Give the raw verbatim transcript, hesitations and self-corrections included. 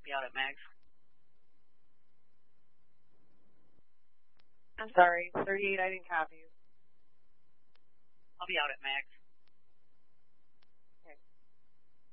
be out at Max. I'm sorry, thirty-eight, I didn't copy you. I'll be out at Max.